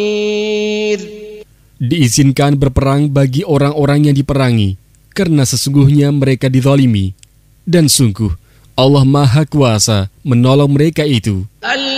Diizinkan berperang bagi orang-orang yang diperangi, karena sesungguhnya mereka dizalimi. Dan sungguh, Allah Maha Kuasa menolong mereka itu.